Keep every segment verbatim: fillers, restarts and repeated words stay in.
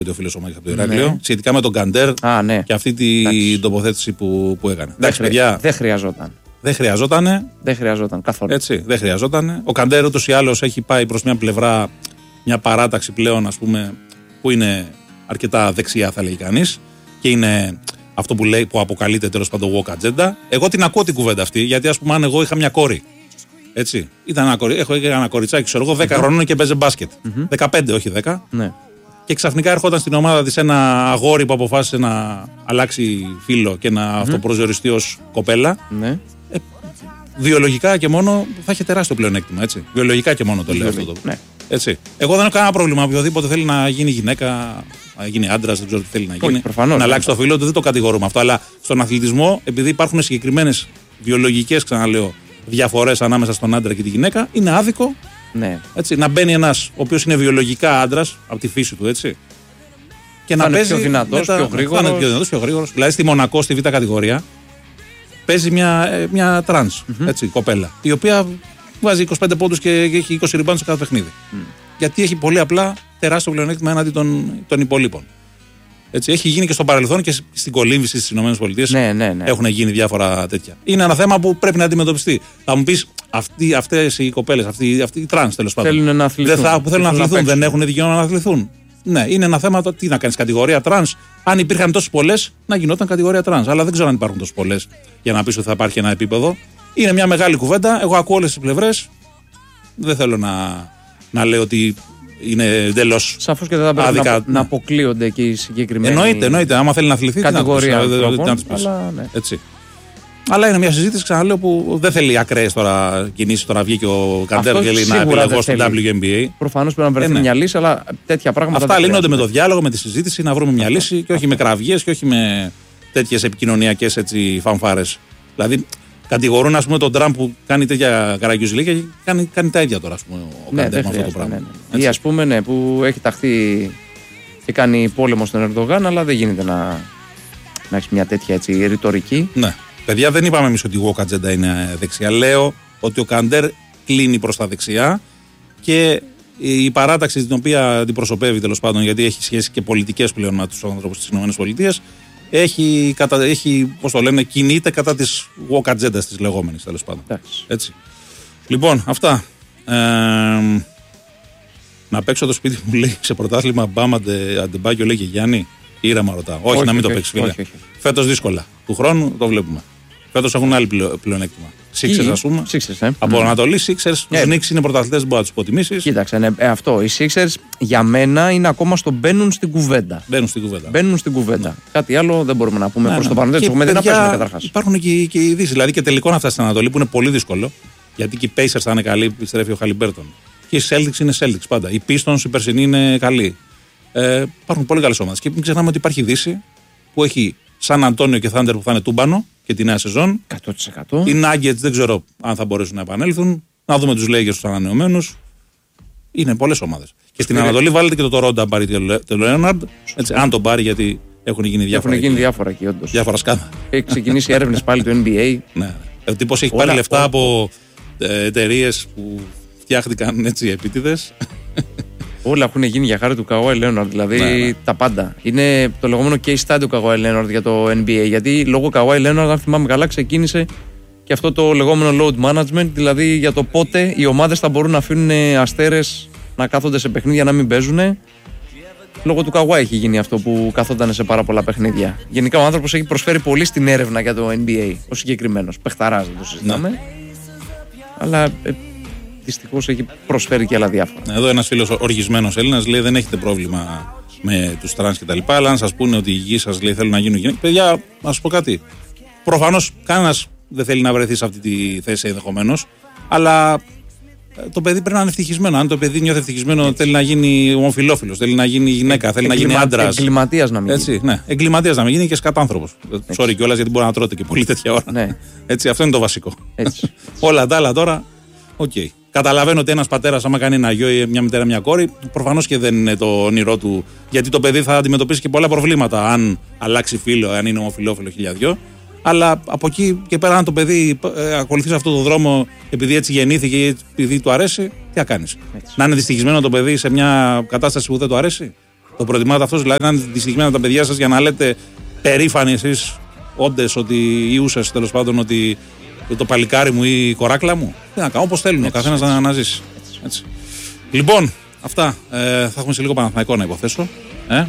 ο φίλος ο Μάκης από το Ηράκλειο, ναι. σχετικά με τον Καντέρ Α, ναι. και αυτή την Εντάξει. τοποθέτηση που, που έκανε. Δεν, Εντάξει, χρει... παιδιά, δεν χρειαζόταν. Δεν χρειαζότανε. Δεν χρειαζόταν καθόλου. Έτσι, δεν χρειαζότανε. Ο Καντέρ ούτως ή άλλως έχει πάει προς μια πλευρά, μια παράταξη πλέον, ας πούμε, που είναι αρκετά δεξιά, θα λέει κανείς, και είναι αυτό που, λέει, που αποκαλείται τέλος πάντων woke agenda. Εγώ την ακούω την κουβέντα αυτή, γιατί ας πούμε, αν εγώ είχα μια κόρη. Έτσι. Ήταν ένα, κορι... Έχω ένα κοριτσάκι, ξέρω εγώ, δέκα mm-hmm. χρονών και παίζει μπάσκετ. Mm-hmm. δεκαπέντε, όχι δέκα. Ναι. Και ξαφνικά έρχονταν στην ομάδα της ένα αγόρι που αποφάσισε να αλλάξει φίλο και να mm-hmm. αυτοπροσδιοριστεί ως κοπέλα. Ναι. Ε, βιολογικά και μόνο θα έχει τεράστιο πλεονέκτημα. Έτσι. Βιολογικά και μόνο το λέω αυτό. Το... Ναι. Έτσι. Εγώ δεν έχω κανένα πρόβλημα. Οποιοδήποτε θέλει να γίνει γυναίκα, να γίνει άντρας, δεν ξέρω τι θέλει να γίνει. Όχι, προφανώς, να αλλάξει το φίλο του, δεν το κατηγορούμε αυτό. Αλλά στον αθλητισμό, επειδή υπάρχουν συγκεκριμένες βιολογικές, ξαναλέω, διαφορές ανάμεσα στον άντρα και τη γυναίκα, είναι άδικο. Ναι. Έτσι, να μπαίνει ένας ο οποίος είναι βιολογικά άντρας από τη φύση του, έτσι. Και θα να είναι παίζει. Πιο δυνατός, τα... πιο γρήγορος. Θα είναι πιο δυνατός, πιο γρήγορος. Δηλαδή στη Μονακό, στη Β' κατηγορία, παίζει μια, μια τρανς, mm-hmm. έτσι, κοπέλα. Η οποία βάζει είκοσι πέντε πόντους και έχει είκοσι rebounds σε κάθε παιχνίδι. Mm. Γιατί έχει πολύ απλά τεράστιο πλεονέκτημα έναντι των, των υπολείπων. Έτσι, έχει γίνει και στο παρελθόν και στην κολύμβηση στις ΗΠΑ. Ναι, ναι, ναι. Έχουν γίνει διάφορα τέτοια. Είναι ένα θέμα που πρέπει να αντιμετωπιστεί. Θα μου πεις, αυτές οι κοπέλες, αυτοί, αυτοί οι τρανς τέλος πάντων. Θέλουν να αθληθούν. Δεν θα, που θέλουν να αθληθούν, δεν έχουν δικαίωμα να αθληθούν. Ναι, είναι ένα θέμα το τι να κάνεις κατηγορία τρανς. Αν υπήρχαν τόσες πολλές, να γινόταν κατηγορία τρανς. Αλλά δεν ξέρω αν υπάρχουν τόσες πολλές για να πεις ότι θα υπάρχει ένα επίπεδο. Είναι μια μεγάλη κουβέντα. Εγώ ακούω όλες τις πλευρές. Δεν θέλω να, να λέω ότι είναι εντελώς. Σαφώς και δεν θα πρέπει άδικα, να, να αποκλείονται και οι συγκεκριμένοι. Εννοείται, εννοείται. Άμα θέλει να αθληθεί, κατηγορία τι να, ανθρώπων, να της πεις. Αλλά, ναι. Έτσι. Αλλά είναι μια συζήτηση, ξαναλέω, που δεν θέλει ακραίες τώρα κινήσεις. Τώρα βγήκε ο Καντέρ και λέει να επιλεγώ στο ντάμπλιου εν μπι έι. Προφανώς πρέπει να βρεθεί ε, ναι. μια λύση, αλλά τέτοια πράγματα. Αυτά λύνονται με το διάλογο, με τη συζήτηση, να βρούμε μια λύση και όχι με κραυγές και όχι με τέτοιες επικοινωνιακές φανφάρες. Δηλαδή, κατηγορούν ας πούμε, τον Τραμπ που κάνει τέτοια καραγκιουζιλή και κάνει, κάνει τα ίδια τώρα ας πούμε, ο ναι, Καντέρ με αυτό το πράγμα. Ναι, ναι. Ή ας πούμε ναι, που έχει ταχθεί και κάνει πόλεμο στον Ερντογάν, αλλά δεν γίνεται να, να έχει μια τέτοια έτσι, ρητορική. Ναι. Παιδιά, δεν είπαμε εμείς ότι η woke agenda είναι δεξιά. Λέω ότι ο Καντέρ κλείνει προς τα δεξιά και η παράταξη την οποία αντιπροσωπεύει τέλος πάντων, γιατί έχει σχέση και πολιτικές πλέον με τους άνθρωπους της ΗΠΑ, έχει, κατα... έχει πώς το λένε, κινείται κατά της woke agenda της λεγόμενης τέλος πάντων. Έτσι. Λοιπόν, αυτά. Ε, να παίξω το σπίτι μου λέει σε πρωτάθλημα Μπάμα Αντεμπάγιο λέει και Γιάννη. Ήρεμα ρωτάω. Όχι, όχι, να μην όχι, το παίξει φίλε. Όχι, όχι. Φέτος δύσκολα. Του χρόνου το βλέπουμε. Φέτος έχουν άλλη πλεο, πλεονέκτημα. Sixers, ας πούμε. Sixers, ε. Από mm. Ανατολή, Sixers. Τους Yeah. Knicks είναι πρωταθλητές, δεν μπορεί να τους υποτιμήσεις. Κοίταξε, ναι, ε, αυτό. Οι Sixers για μένα είναι ακόμα στο μπαίνουν στην κουβέντα. Μπαίνουν στην κουβέντα. Μπαίνουν στην κουβέντα. Ναι. Κάτι άλλο δεν μπορούμε να πούμε ναι, προς ναι. το παρόν. Δεν έχουμε δει να παίξουμε καταρχάς. Υπάρχουν και, και οι ειδήσεις. Δηλαδή και τελικό να φτάσει στην Ανατολή που είναι πολύ δύσκολο. Γιατί και οι Pacers θα είναι καλοί, επιστρέφει ο Χαλιμπέρτον. Και οι Celtics είναι Celtics πάντα. Οι Pistons, οι περσινοί είναι καλοί. Ε, υπάρχουν πολύ καλές ομάδες. Και μην ξεχνάμε ότι υπάρχει Δύση που έχει Σαν Αντώνιο και Thunder που θα είναι τούμπανο και τη νέα σεζόν. εκατό τοις εκατό. Οι Nuggets δεν ξέρω αν θα μπορέσουν να επανέλθουν. Να δούμε τους Lakers τους ανανεωμένους. Είναι πολλές ομάδες. Και στην Ανατολή βάλετε και το Toronto αν πάρει το Leonard. Αν τον πάρει, γιατί έχουν γίνει διάφορα. Έχουν γίνει διάφορα εκεί, όντως. Διάφορα σκάνδα. Έχει ξεκινήσει έρευνες πάλι του εν μπι έι. Ναι. Ο τύπος έχει πάρει λεφτά από εταιρείες που φτιάχτηκαν έτσι επίτηδες. Όλα έχουν γίνει για χάρη του Καουάι Λέοναρντ, δηλαδή ναι, ναι. τα πάντα. Είναι το λεγόμενο case study του Καουάι Λέοναρντ για το εν μπι έι. Γιατί λόγω Καουάι Λέοναρντ, αν θυμάμαι καλά, ξεκίνησε και αυτό το λεγόμενο load management, δηλαδή για το πότε οι ομάδες θα μπορούν να αφήνουν αστέρες να κάθονται σε παιχνίδια να μην παίζουν. Λόγω του Καουάι έχει γίνει αυτό που καθόταν σε πάρα πολλά παιχνίδια. Γενικά ο άνθρωπος έχει προσφέρει πολύ στην έρευνα για το εν μπι έι, ο συγκεκριμένος. Πεχταράς, δεν το συζητάμε. Ναι. Αλλά. Ε, δυστυχώς έχει προσφέρει και άλλα διάφορα. Εδώ ένας φίλος οργισμένος Έλληνας λέει: δεν έχετε πρόβλημα με τους τρανς και τα λοιπά. Αλλά αν σας πούνε ότι οι γη σας λέει, θέλουν να γίνουν γυναίκες, παιδιά, να σας πω κάτι. Προφανώς κανένας δεν θέλει να βρεθεί σε αυτή τη θέση ενδεχομένως. Αλλά το παιδί πρέπει να είναι ευτυχισμένο. Αν το παιδί νιώθει ευτυχισμένο, έτσι. Θέλει να γίνει ομοφυλόφιλος, θέλει να γίνει γυναίκα, ε, θέλει εγκλημα... να γίνει άντρας. Εγκληματίας να μην έτσι, γίνει. Ναι, εγκληματίας να μην γίνει και σκατάνθρωπος. Sorry κιόλας γιατί μπορεί να τρώτε και πολύ τέτοια ώρα. Ναι. Έτσι, αυτό είναι το βασικό. Έτσι. Όλα τα άλλα τώρα, οκ. Okay. Καταλαβαίνω ότι ένας πατέρας, άμα κάνει ένα γιο ή μια μητέρα, μια κόρη, προφανώς και δεν είναι το όνειρό του. Γιατί το παιδί θα αντιμετωπίσει και πολλά προβλήματα. Αν αλλάξει φίλο, αν είναι ομοφυλόφιλο, χιλιαδιό. Αλλά από εκεί και πέρα, αν το παιδί ε, ακολουθήσει αυτόν τον δρόμο επειδή έτσι γεννήθηκε ή επειδή του αρέσει, τι θα κάνεις. Να είναι δυστυχισμένο το παιδί σε μια κατάσταση που δεν του αρέσει. Το προτιμάτε αυτό, δηλαδή να είναι δυστυχημένα τα παιδιά σας για να λέτε περήφανοι εσείς όντες ότι ιούσες τέλος πάντων ότι το παλικάρι μου ή η κοράκλα μου. Τι να κάνω, όπως θέλουν ο καθένας να, να ζήσει. Έτσι. Έτσι. Λοιπόν, αυτά. Ε, θα έχουμε σε λίγο Παναθηναϊκό να υποθέσω. Ε?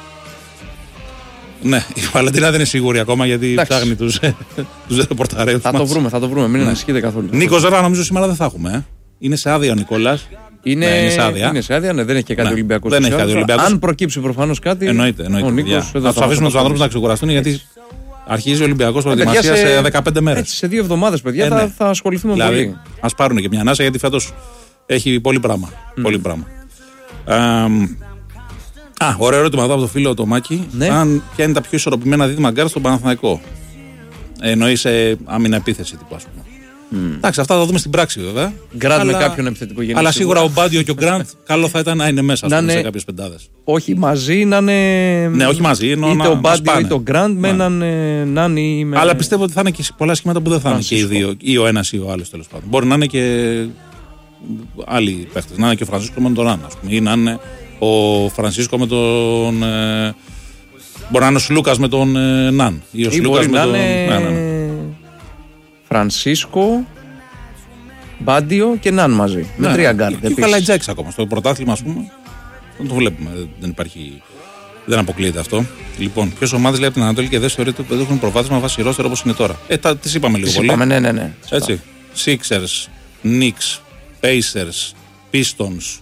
Ναι, η Βαλεντίνα δεν είναι σίγουρη ακόμα γιατί εντάξει, ψάχνει τους, τους ρεπορταρέους. Θα το βρούμε, θα το βρούμε. Μην ναι. ανησυχείτε καθόλου. Νίκο Ζώρα νομίζω σήμερα δεν θα έχουμε. Ε? Είναι σε άδεια ο Νικόλας. Είναι, ναι, είναι σε άδεια. Είναι σε άδεια, ναι, δεν έχει και κάτι ναι, Ολυμπιακός. Δεν έχει κάτι Ολυμπιακός. Αν προκύψει προφανώς κάτι. Εννοείται. εννοείται ο Νίκος, θα του αφήσουμε τους ανθρώπους να ξεκουραστούν γιατί αρχίζει ο Ολυμπιακός προετοιμασία σε, σε δεκαπέντε μέρες. Έτσι, σε δύο εβδομάδες, παιδιά, ε, ναι. θα, θα ασχοληθούμε δηλαδή, πολύ. Ας πάρουν και μια ανάσα γιατί φέτος έχει πολύ πράγμα. Mm. Πολύ πράγμα. Ε, α, ωραίο ερώτημα εδώ από το φίλο το Μάκη. Ναι. Αν ποια είναι τα πιο ισορροπημένα δίδυμα γκάρ στον Παναθηναϊκό. Εννοεί σε άμυνα επίθεση τύπου, ας πούμε. Mm. Εντάξει, αυτά θα δούμε στην πράξη βέβαια. Γκραντ με κάποιον επιθετικό γενικό. Αλλά σίγουρα ο Μπάντιο και ο Γκραντ καλό θα ήταν να είναι μέσα να πούμε, σε κάποιες πεντάδες. Όχι μαζί, να είναι. Ναι, όχι μαζί. Είτε να, ο Μπάντιο είτε ο Γκραντ με έναν Νάνι ή με. Αλλά πιστεύω ότι θα είναι και πολλά σχήματα που δεν θα είναι και οι δύο. Ή ο ένας ή ο άλλος τέλος πάντων. Μπορεί να είναι και άλλοι παίχτες. Να είναι και ο Φρανσίσκο με τον Νάν, ας πούμε. Ή να είναι ο Φρανσίσκο με τον. Ε, μπορεί να είναι ο Σλούκας με τον ε, Νάν. Ή ο Σλούκας με τον. Φρανσίσκο, Μπάντιο και Ναν μαζί. Ναι, με τρία γκάρντ. Και ο Καλατζάκης ακόμα. Στο πρωτάθλημα, ας πούμε, δεν το βλέπουμε. Δεν υπάρχει. Δεν αποκλείεται αυτό. Λοιπόν, ποιες ομάδες λέει από την Ανατολή και δεν θεωρείται ότι έχουν προβάδισμα βάσει ρόστερ όπως είναι τώρα. Ε, τα, τις είπαμε λίγο πολύ. Είπαμε, ναι, ναι, ναι. Έτσι. Sixers, Knicks, Pacers, Pistons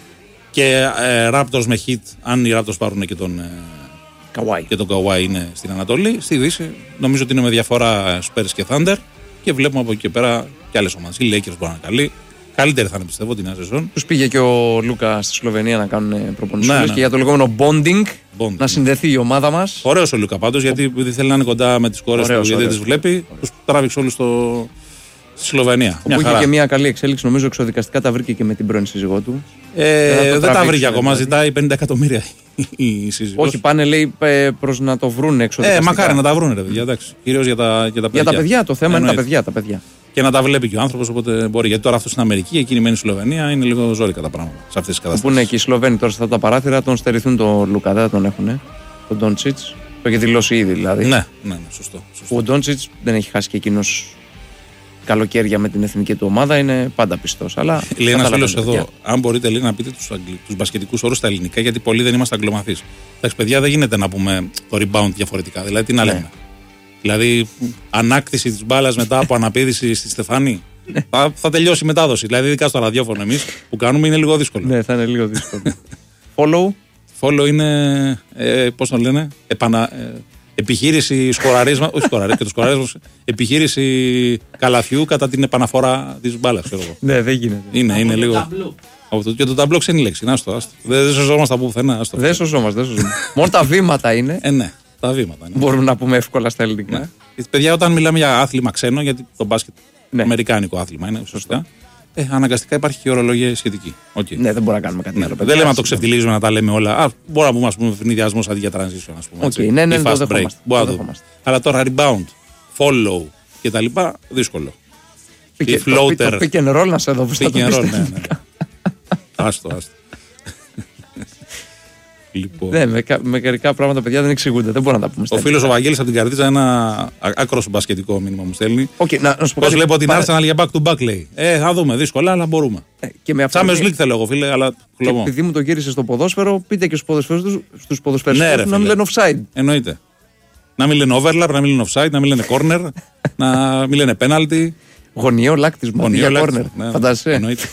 και ε, Raptors με Heat. Αν οι Raptors πάρουν και τον. Ε, Kawhi. Και τον Kawhi είναι στην Ανατολή. Στη Δύση νομίζω ότι είναι με διαφορά Spurs και Thunder. Και βλέπουμε από εκεί και πέρα και άλλες ομάδες. Οι Lakers μπορεί να είναι καλοί. Καλύτερη θα είναι πιστεύω την νέα σεζόν. Τους πήγε και ο Λούκα στη Σλοβενία να κάνουν προπονήσεις. Ναι, ναι. Και για το λεγόμενο bonding, bonding να συνδεθεί η ομάδα μας. Ωραίος ο Λούκα πάντως γιατί επειδή θέλει να είναι κοντά με τις κόρες του, γιατί δεν τις βλέπει, τους τράβηξε όλους στο... στη Σλοβενία. Που είχε και μια καλή εξέλιξη, νομίζω εξοδικαστικά τα βρήκε και με την πρώην σύζυγό του. Ε, δεν, δεν τα βρήκε ακόμα, ζητάει πενήντα εκατομμύρια η σύζυγος. Όχι, πάνε λέει προς να το βρουν εξοδικαστικά. Ε, μακάρι να τα βρουν, ρε παιδιά, εντάξει. Κυρίως για τα, για τα παιδιά. Για τα παιδιά, το θέμα εννοείται. Είναι τα παιδιά, τα παιδιά. Και να τα βλέπει και ο άνθρωπος, οπότε μπορεί. Γιατί τώρα αυτό στην Αμερική, εκείνη μένει στη Σλοβενία, είναι λίγο ζόρικα τα πράγματα σε αυτές τις καταστάσεις. Που είναι και οι Σλοβαίνοι τώρα σε αυτά τα παράθυρα, τον στερηθούν τον Λούκα, δεν τον έχουν. Τον Ντόντσιτς. Το έχει δηλώσει ήδη δηλαδή. Ναι, ναι, ναι σωστό, σωστό. Ο Ντόντσιτς δεν έχει χάσει και εκείνος καλοκαίρια με την εθνική του ομάδα, είναι πάντα πιστός. Αλλά λέει ένα φίλο εδώ, αν μπορείτε λέει, να πείτε τους μπασκετικούς όρους στα ελληνικά, γιατί πολλοί δεν είμαστε αγγλομαθείς. Εντάξει, παιδιά, δεν γίνεται να πούμε το rebound διαφορετικά. Δηλαδή, τι να λέμε. Ναι. Δηλαδή, ανάκτηση της μπάλας μετά από αναπήδηση στη Στεφάνη. θα, θα τελειώσει η μετάδοση. Δηλαδή, ειδικά στο ραδιόφωνο εμείς που κάνουμε είναι λίγο δύσκολο. Ναι, θα είναι λίγο δύσκολο. Follow. Follow είναι. Ε, πώς το λένε. Επανα, ε, επιχείρηση σκοραρίσμα. Όχι σκοραρίσμα, και το σκοραρίσμα. Επιχείρηση καλαθιού κατά την επαναφορά της μπάλας. Ναι, δεν γίνεται. Είναι, είναι λίγο. Και το ταμπλό ξένη λέξη. Άστο, άστο. Δεν σωζόμαστε από πουθενά. Δεν σωζόμαστε. Μόνο τα βήματα είναι. Ε, ναι. Τα βήματα. Ναι. Μπορούμε να πούμε εύκολα στα ελληνικά. Ναι. Παιδιά, όταν μιλάμε για άθλημα ξένο, γιατί το μπάσκετ ναι. αμερικάνικο άθλημα είναι, σωστά. Ε, αναγκαστικά υπάρχει και ορολογία σχετική. Okay. Ναι, δεν μπορούμε να κάνουμε κάτι ναι. άλλο. Δεν λέμε να το ξεφτιλίζουμε, να τα λέμε όλα. Α, μπορούμε να πούμε ευνηδιασμό αντί για transition, ας πούμε. Okay. Ναι, ναι, ναι, το break. Το το Αλλά τώρα rebound, follow κτλ. Δύσκολο. Pick, floater. Το pick and roll να σε δω. Pick and roll, ναι, ναι. Άστο, άστο. Λοιπόν. Ναι, με, με μερικά πράγματα παιδιά δεν εξηγούνται. Δεν μπορούμε να τα πούμε. Ο φίλος ο Βαγγέλης από την Καρδίτσα ένα άκρο μπασκετικό μήνυμα μου στέλνει. Okay, να, να Πώς βλέπω την Arsenal για back to back λέει. Ε, θα δούμε, δύσκολα, αλλά μπορούμε. Ε, Champions League θέλω εγώ, φίλε, αλλά χλωμό. Επειδή μου το γύρισε στο ποδόσφαιρο, πείτε και στους ποδοσφαιριστές ναι, να μην λένε offside. Εννοείται. Να μην λένε overlap, να μην λένε offside, να μην λένε corner, να μην λένε penalty. Γωνιαίο λάκτισμα για corner. Φαντάζεσαι. Εννοείται.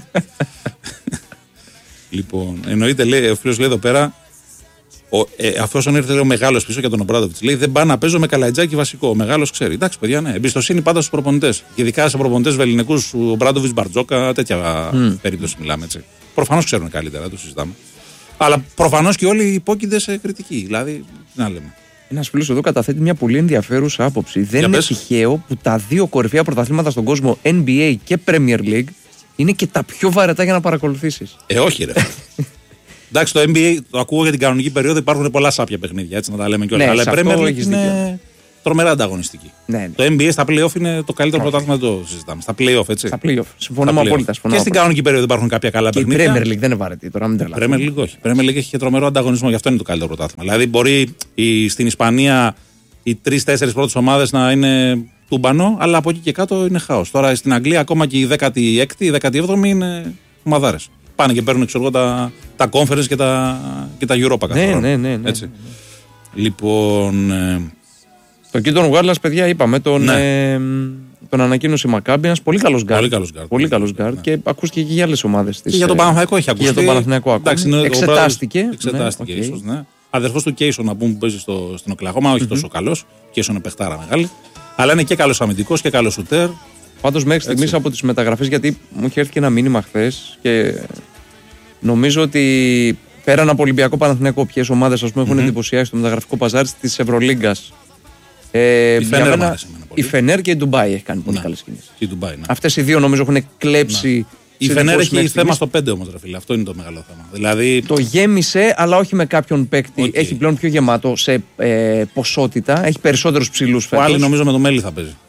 Λοιπόν, εννοείται, λέει, ο φίλος λέει εδώ πέρα, ε, αφού όσον ήρθε λέει, ο μεγάλος πίσω για τον Ομπράντοβιτς, λέει δεν πάω να παίζω με Καλαϊτζάκη βασικό. Ο μεγάλος ξέρει. Εντάξει, παιδιά, ναι. Εμπιστοσύνη πάντα στους προπονητές. Και ειδικά σε προπονητές βελληνικούς, ο Ομπράντοβιτς, Μπαρτζόκα, τέτοια mm. περίπτωση μιλάμε έτσι. Προφανώς ξέρουν καλύτερα, το συζητάμε. Αλλά προφανώς και όλοι υπόκεινται σε κριτική. Δηλαδή, τι να λέμε. Ένα φίλο εδώ καταθέτει μια πολύ ενδιαφέρουσα άποψη. Δεν είναι τυχαίο που τα δύο κορυφαία πρωταθλήματα στον κόσμο, N B A και Premier League, είναι και τα πιο βαρετά για να παρακολουθήσεις. Ε, όχι, ρε. Εντάξει, το N B A το ακούω για την κανονική περίοδο, υπάρχουν πολλά σάπια παιχνίδια, έτσι να τα λέμε κιόλας. Ναι, αλλά η Premier League είναι... τρομερά ανταγωνιστική. Ναι, ναι. Το N B A στα play-off είναι το καλύτερο πρωτάθλημα, δεν το συζητάμε. Στα play-off, έτσι. Στα play-off. Συμφωνούμε απόλυτα. Και στην κανονική περίοδο υπάρχουν κάποια καλά και παιχνίδια. Η Premier League δεν είναι βαρετή τώρα, μην τρελαθούμε. Premier League όχι. Η Premier League έχει και τρομερό ανταγωνισμό, γι' αυτό είναι το καλύτερο πρωτάθλημα. Δηλαδή, μπορεί η, στην Ισπανία οι τρεις-τέσσερις πρώτες ομάδες να είναι τούμπανο, αλλά από εκεί και κάτω είναι χάος. Τώρα στην Αγγλία ακόμα και η δέκατη έκτη, η δέκατη έβδομη είναι ομαδάρες. Πάνε και παίρνουν ξέρω, τα, τα conference και τα, και τα Europa κάθε ναι, χρόνο. ναι, ναι, ναι, Έτσι. ναι, ναι. Λοιπόν. Ε... Το Keaton Wallace, παιδιά, είπαμε, τον, ναι. ε, τον ανακοίνωσε η Maccabi. Ένας πολύ καλός γκάρντ. Πολύ καλός γκάρντ. Πολύ καλός γκάρντ. Ναι. Και ακούστηκε και για άλλες ομάδες. Και για τον Παναθηναϊκό έχει ακουστεί. Για τον Παναθηναϊκό ακόμη. Εξετάστηκε. Εξετάστηκε, ναι, ίσως, ναι. Αδερφός του Κέισον να πούμε που παίζει στο, στην Οκλαχώμα, όχι mm-hmm. τόσο καλός. Κέισον είναι παιχτάρα μεγάλη. Αλλά είναι και καλός αμυντικός και καλός σουτέρ. Πάντως μέχρι στιγμής από τις μεταγραφές, γιατί μου είχε έρθει και ένα μήνυμα χθες και νομίζω ότι πέραν από Ολυμπιακό Παναθηναϊκό, ποιες ομάδες ας πούμε, mm-hmm. έχουν εντυπωσιάσει το μεταγραφικό παζάρι της Ευρωλίγκας. Ε, η, Φενέρ μένα, η Φενέρ και η Ντουμπάι έχει κάνει πολύ ναι. καλές κινήσεις. Ναι. Αυτές οι δύο νομίζω έχουν κλέψει. Ναι. Η Φενέρ έχει θέμα στο πέντε όμως, ρε φίλε. Αυτό είναι το μεγάλο θέμα. Δηλαδή... Το γέμισε, αλλά όχι με κάποιον παίκτη. Okay. Έχει πλέον πιο γεμάτο σε ε, ποσότητα. Έχει περισσότερους ψηλούς φέτος. Ο άλλη νομίζω με το Μέλι θα παίζει.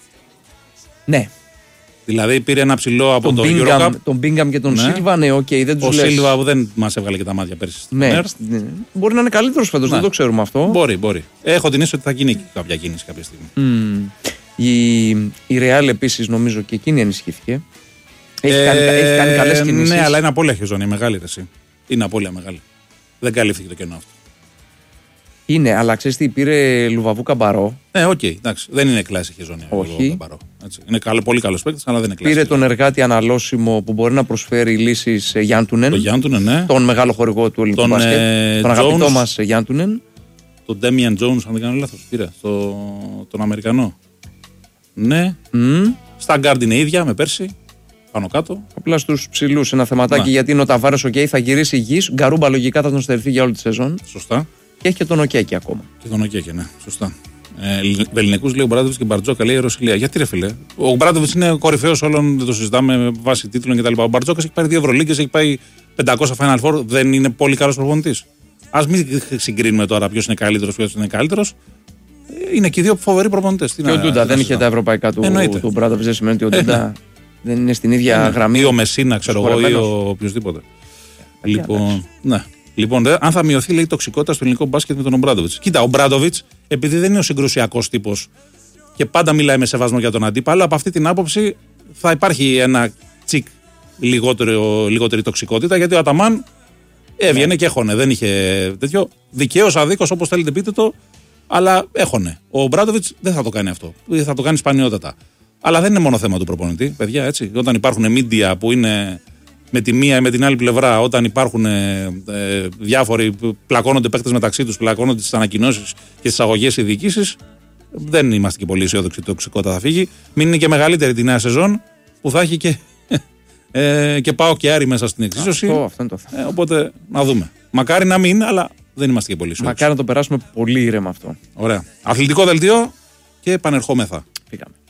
Ναι. Δηλαδή πήρε ένα ψηλό από τον το Eurocup. Τον Μπίνγκαμ και τον ναι. Σίλβα, ναι, οκ, okay, δεν τους ο λες. Ο Σίλβα που δεν μας έβγαλε και τα μάτια πέρσι. Ναι. ναι. Μπορεί να είναι καλύτερος φέτος, ναι. δεν το ξέρουμε αυτό. Μπορεί, μπορεί. Έχω την αίσθηση ότι θα γίνει κάποια κίνηση κάποια στιγμή. Mm. Η, η Real επίσης νομίζω και εκείνη ενισχύθηκε. Έχει, ε, κάνει, έχει κάνει καλές κινήσεις. Ναι, αλλά είναι απώλεια χεζόνια, μεγάλη ρεσί. Είναι απώλεια μεγάλη. Δεν καλύφθηκε το κενό αυτό. Είναι, αλλά ξέρεις τι, πήρε Λουβαβού Καμπαρό. Ναι, οκ, okay, εντάξει. Δεν είναι κλάση χεζόνια. Όχι. Καμπαρό, έτσι. Είναι καλό, πολύ καλό παίκτη, αλλά δεν είναι κλάση. Πήρε τον εργάτη αναλώσιμο που μπορεί να προσφέρει λύσεις Γιάντουνεν. Τον Γιάντουνεν, ναι. Τον μεγάλο χορηγό του ελληνικού τον, μπάσκετ. Ε, τον αγαπητό μας Γιάντουνεν. Τον Ντέμιαν Τζόουνς, αν δεν κάνω λάθος, πήρε. Το, τον Αμερικανό. Ναι. Mm. Στα γκάρντ είναι ίδια με πέρσι. Πάνω κάτω. Απλά στους ψηλούς ένα θεματάκι, να. Γιατί είναι ο Ταβάρες οκ, θα γυρίσει γης. Γκαρούμπα λογικά θα τον στερηθεί για όλη τη σεζόν. Σωστά. Και έχει και τον Οκέκη ακόμα. Και τον Οκέκη, ναι, σωστά. Ε, Βεληνικούς λέει ο Μπράντοβιτς και Μπαρτζόκα λέει η Ρωσιλία. Γιατί ρε φίλε. Ο Μπράντοβιτς είναι ο κορυφαίος όλων, δεν το συζητάμε με βάση τίτλων κτλ. Ο Μπαρτζόκας έχει πάρει δύο Ευρωλίγκες, έχει πάει πεντακόσια Final Four, δεν είναι πολύ καλός προπονητής. Ας μην συγκρίνουμε τώρα ποιος είναι καλύτερος, ποιος είναι καλύτερος. Είναι και οι δύο φοβεροί προπονητές. Και ο Ντούντα δεν είχε τα ευρωπαϊκά του, του Μπράντοβιτς, δεν σημαίνει ότι ο Ντούντα δεν είναι στην ίδια γραμμή. Ή ο Μεσίνα, ξέρω εγώ, ή ο οποιοδήποτε. Λοιπόν, ναι. Λοιπόν, αν θα μειωθεί λέει, η τοξικότητα στο ελληνικό μπάσκετ με τον Ομπράντοβιτς. Κοίτα, ο Ομπράντοβιτς, επειδή δεν είναι ο συγκρουσιακός τύπος και πάντα μιλάει με σεβασμό για τον αντίπαλο, από αυτή την άποψη θα υπάρχει ένα τσικ λιγότερο, λιγότερη τοξικότητα, γιατί ο Αταμάν έβγαινε ναι. και έχωνε. Δεν είχε τέτοιο. Δικαίως, αδίκως, όπως θέλετε πείτε το, αλλά έχωνε. Ο Ομπράντοβιτς δεν θα το κάνει αυτό. Θα το κάνει σπανιότατα. Αλλά δεν είναι μόνο θέμα του προπονητή, παιδιά, έτσι. Όταν υπάρχουν μίντια που είναι με τη μία ή με την άλλη πλευρά, όταν υπάρχουν ε, ε, διάφοροι που πλακώνονται παίκτες μεταξύ τους, πλακώνονται στις ανακοινώσεις και στις αγωγές οι διοικήσεις, δεν είμαστε και πολύ αισιόδοξοι ότι η τοξικότητα θα φύγει. Μην είναι και μεγαλύτερη τη νέα σεζόν που θα έχει και, ε, και πάω και Άρη μέσα στην εξίσωση. Αυτό, αυτό είναι το θέμα. Ε, οπότε να δούμε. Μακάρι να μην, αλλά δεν είμαστε και πολύ αισιόδοξοι. Μακάρι να το περάσουμε πολύ ήρεμα αυτό. Ωραία. Αθλητικό δελτίο και επανερχόμεθα. Πήγαμε.